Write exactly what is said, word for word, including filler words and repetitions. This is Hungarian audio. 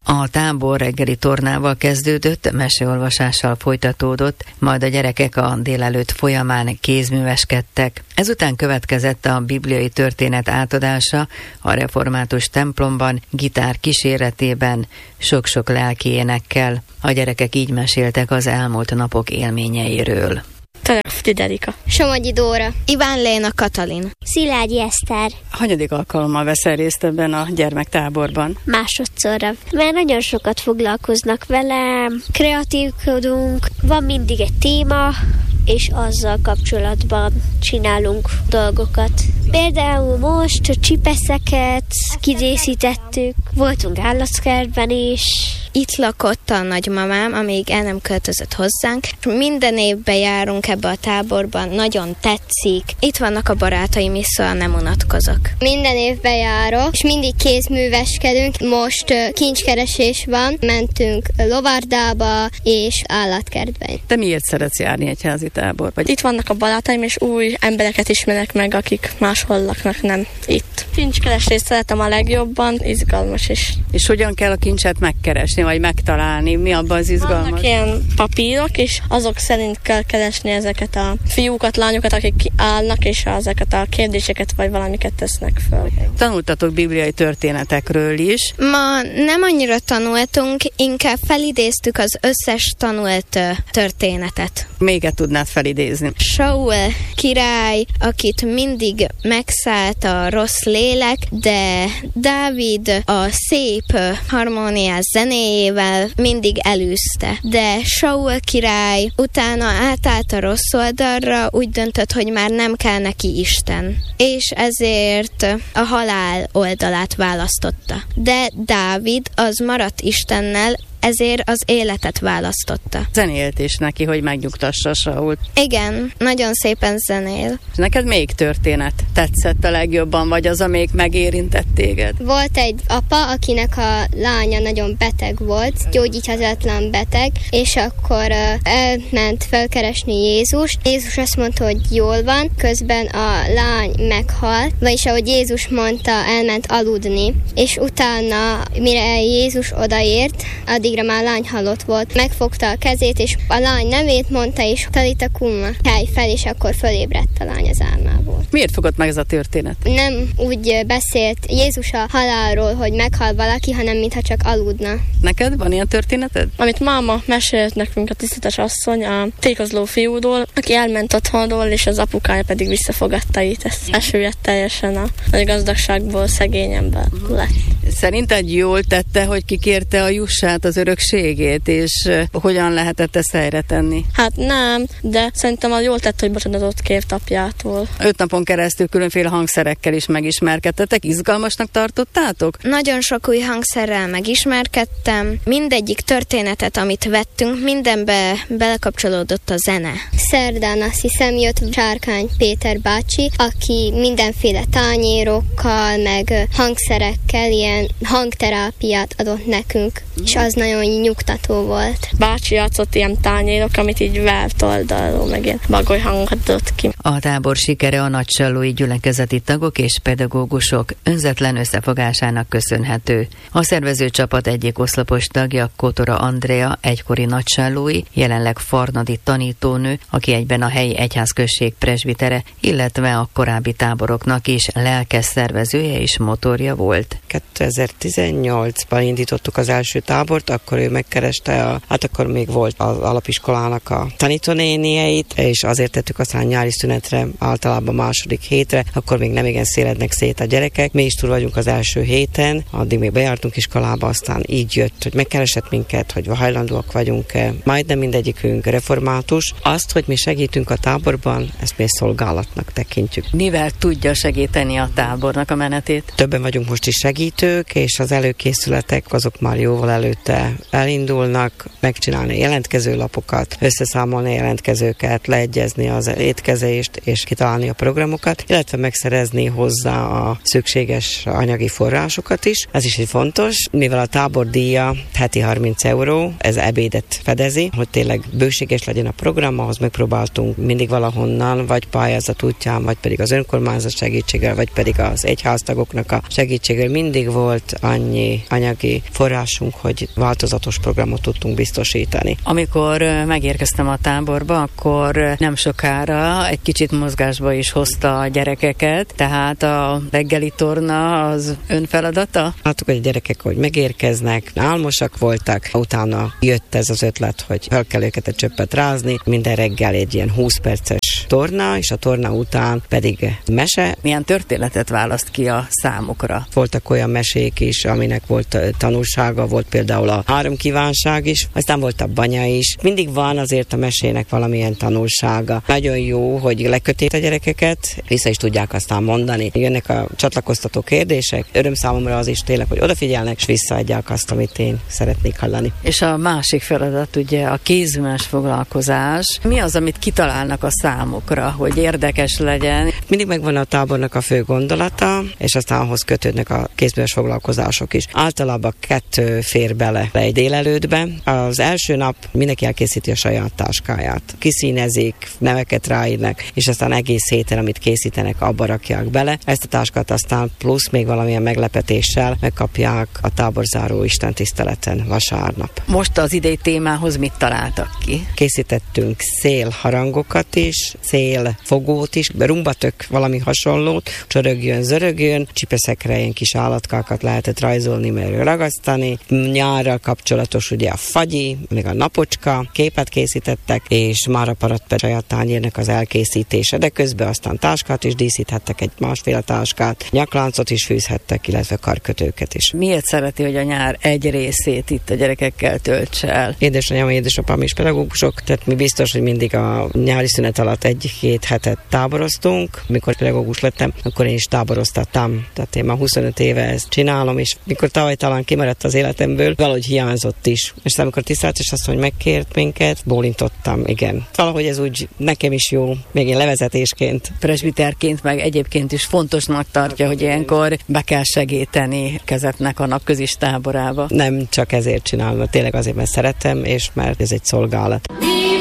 A tábor reggeli tornával kezdődött, meseolvasással folytatódott, majd a gyerekek a délelőtt folyamán kézműveskedtek. Ezután következett a bibliai történet átadása a református templomban, gitár kíséretében, sok-sok lelki énekkel. A gyerekek így meséltek az elmúlt napok élményeiről. Friderika, Somogyi Dóra, Iván Léna Katalin, Szilágyi Eszter. Hanyadik alkalommal veszel részt ebben a gyermektáborban? Másodszorra, mert nagyon sokat foglalkoznak vele, kreatívkodunk, van mindig egy téma, és azzal kapcsolatban csinálunk dolgokat. Például most csipeszeket kidészítettük, voltunk állatkertben is. Itt lakott a nagymamám, amíg el nem költözött hozzánk. Minden évben járunk ebbe a táborban, nagyon tetszik. Itt vannak a barátaim is, szóval nem unatkozok. Minden évben járok, és mindig kézműveskedünk. Most uh, kincskeresés van, mentünk lovardába és állatkertben. Te miért szeretsz járni egyházi táborba? Itt vannak a barátaim, és új embereket ismerek meg, akik máshol laknak, nem itt. Kincskeresést szeretem a legjobban, izgalmas is. És hogyan kell a kincset megkeresni, vagy megtalálni? Mi abban az izgalmas? Vannak ilyen papírok, és azok szerint kell keresni ezeket a fiúkat, lányokat, akik állnak, és ezeket a kérdéseket, vagy valamiket tesznek föl. Tanultatok bibliai történetekről is. Ma nem annyira tanultunk, inkább felidéztük az összes tanult történetet. Méget tudnád felidézni? Saul király, akit mindig megszállt a rossz lélek, de Dávid a szép harmóniás zenéjével mindig elűzte. De Saul király utána átállt a rossz oldalra, úgy döntött, hogy már nem kell neki Isten. És ezért a halál oldalát választotta. De Dávid az maradt Istennel, ezért az életet választotta. Zenélt is neki, hogy megnyugtassa Sault. Igen, nagyon szépen zenél. És neked még történet tetszett a legjobban, vagy az, amelyik megérintett téged? Volt egy apa, akinek a lánya nagyon beteg volt, gyógyíthatatlan beteg, és akkor uh, elment felkeresni Jézus. Jézus azt mondta, hogy jól van, közben a lány meghalt, vagyis ahogy Jézus mondta, elment aludni, és utána, mire Jézus odaért, addigra már a lány halott volt. Megfogta a kezét, és a lány nevét mondta, és Talita Kumma, kelj fel, és akkor fölébredt a lány az álmából. Miért fogott meg ez a történet? Nem úgy beszélt Jézus a halálról, hogy meghal valaki, hanem mintha csak aludna. Neked van ilyen történeted? Amit máma mesélt nekünk a tisztetes asszony a tékozló fiúról, aki elment otthonról, és az apukája pedig visszafogadta itt. Ez esüllyedt teljesen a nagy gazdagságból szegény ember lett. Szerinted jól tette, hogy kikérte a jussát, az örökségét, és hogyan lehetett ezt helyre tenni? Hát nem, de szerintem az jól tett, hogy bocsánatot kért apjától. Öt napon keresztül különféle hangszerekkel is megismerkedtetek. Izgalmasnak tartottátok? Nagyon sok új hangszerrel megismerkedtem. Mindegyik történetet, amit vettünk, mindenbe belekapcsolódott a zene. Szerdán azt hiszem jött Sárkány Péter bácsi, aki mindenféle tányérokkal, meg hangszerekkel ilyen hangterápiát adott nekünk, és az nagyon nyugtató volt. Bácsi játszott ilyen tányérok, amit így várt oldalról, meg ilyen bagoly hangot adott ki. A tábor sikere a nagysallói gyülekezeti tagok és pedagógusok önzetlen összefogásának köszönhető. A szervező csapat egyik oszlopos tagja, Kotora Andrea, egykori nagysallói, jelenleg farnadi tanítónő, aki egyben a helyi egyházközség presbitere, illetve a korábbi táboroknak is lelkes szervezője és motorja volt. kétezer-tizennyolcban indítottuk az első tábort, akkor ő megkereste, a, hát akkor még volt az alapiskolának a tanítónénieit, és azért tettük aztán nyári szünetre, általában második hétre, akkor még nem igen szélednek szét a gyerekek. Mi is túl vagyunk az első héten, addig még bejártunk iskolába, aztán így jött, hogy megkeresett minket, hogy hajlandóak vagyunk-e. Majdnem mindegyikünk református. Azt, hogy mi segítünk a táborban, ezt mi szolgálatnak tekintjük. Mivel tudja segíteni a tábornak a menetét? Többen vagyunk most is segítők, és az előkészületek azok már jóval előtte elindulnak, megcsinálni jelentkezőlapokat, összeszámolni jelentkezőket, leegyezni az étkezést, és kitalálni a programokat, illetve megszerezni hozzá a szükséges anyagi forrásokat is. Ez is egy fontos, mivel a tábor díja heti harminc euró, ez ebédet fedezi, hogy tényleg bőséges legyen a program, ahhoz megpróbáltunk mindig valahonnan, vagy pályázat útján, vagy pedig az önkormányzat segítségével, vagy pedig az egyháztagoknak a segítségével mindig volt annyi anyagi forrásunk, hogy változatos programot tudtunk biztosítani. Amikor megérkeztem a táborba, akkor nem sokára egy kicsit mozgásba is hozta a gyerekeket, tehát a reggeli torna az ön feladata? Láttuk, hogy a gyerekek, hogy megérkeznek, álmosak voltak, utána jött ez az ötlet, hogy fel kell őket egy csöppet rázni, minden reggel egy ilyen húsz perces torna, és a torna után pedig mese. Milyen történetet választ ki a számukra? Voltak olyan mesék is, aminek volt tanulsága, volt például a három kívánság is, aztán volt a banya is. Mindig van azért a mesének valamilyen tanulsága. Nagyon jó, hogy lekötik a gyerekeket, vissza is tudják aztán mondani. Jönnek a csatlakoztató kérdések. Öröm számomra az is tényleg, hogy odafigyelnek, és visszaadják azt, amit én szeretnék hallani. És a másik feladat ugye a kézműves foglalkozás. Mi az, amit kitalálnak a számukra, hogy érdekes legyen? Mindig megvan a tábornak a fő gondolata, és aztán ahhoz kötődnek a kézműves foglalkozások is. Általában kettő fér bele egy délelőttbe. Az első nap mindenki elkészíti a saját táskáját. Kiszínezik, neveket ráírnak, és aztán egész héten, amit készítenek, abba rakják bele. Ezt a táskát aztán plusz még valamilyen meglepetéssel megkapják a táborzáró istentiszteleten vasárnap. Most az idei témához mit találtak ki? Készítettünk szélharangokat is, szélfogót is, rumbatök valami hasonlót, csörögjön, zörögjön, csipeszekre ilyen kis állatkákat lehetett rajzolni, mert ragasztani. Nyárral kapcsolatos ugye a fagyi, még a napocska, képet készítettek, és már a paradt saját tányérnek az elkészítése, de közben aztán táskát is díszíthettek, egy másféle táskát, nyakláncot is fűzhettek, illetve karkötőket is. Miért szereti, hogy a nyár egy részét itt a gyerekekkel töltse el? Édesanyám, édesapám is pedagógusok, tehát mi biztos, hogy mindig a nyári szünet alatt egy-két hetet táboroztunk. Mikor pedagógus lettem, akkor én is táboroztattam. Tehát én már huszonöt éve ezt csinálom, és mikor tavaly talán kimaradt az életemből, valahogy hiányzott is. És amikor tisztelt, és azt, hogy megkért minket, bólintottam, igen. Valahogy ez úgy nekem is jó, még én levezetésként. Presbiterként meg egyébként is fontosnak tartja, hogy ilyenkor be kell segíteni kezetnek a napközis táborába. Nem csak ezért csinálom, tényleg azért, mert szeretem, és mert ez egy szolgálat.